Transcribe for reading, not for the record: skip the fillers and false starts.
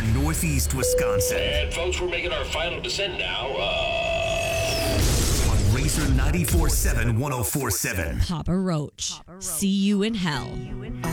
Northeast Wisconsin. And folks, we're making our final descent now. On Racer 94.7 104.7. Papa Roach. See you in hell.